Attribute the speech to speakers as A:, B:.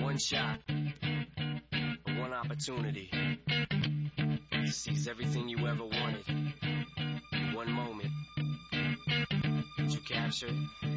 A: one shot, one opportunity to seize everything you ever wanted in one moment. Did you capture it?